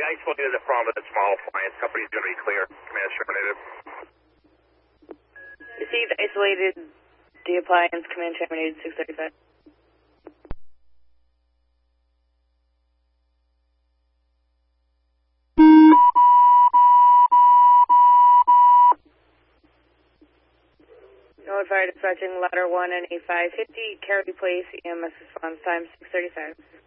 isolated it from the small appliance. Company's going to be clear. Command terminated. Received, isolated the appliance. Command terminated 635. Fire dispatching ladder 1 and A550, Carey Place, EMS response time 635.